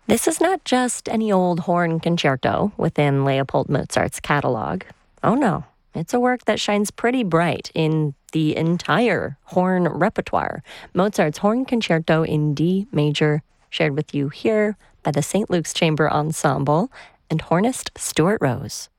This is not just any old horn concerto within Leopold Mozart's catalog. Oh no, it's a work that shines pretty bright in the entire horn repertoire. Mozart's Horn Concerto in D major, shared with you here by the St. Luke's Chamber Ensemble and hornist Stuart Rose.